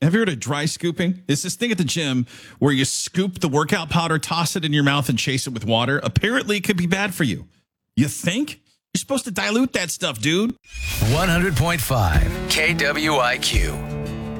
Have you heard of dry scooping? It's this thing at the gym where you scoop the workout powder, toss it in your mouth, and chase it with water. Apparently, it could be bad for you. You think? You're supposed to dilute that stuff, dude. 100.5 KWIQ.